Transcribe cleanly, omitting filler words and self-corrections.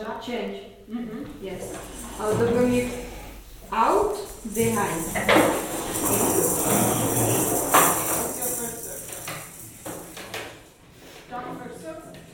change. Yes. How to bring it out behind. What's your first circle? Down first circle.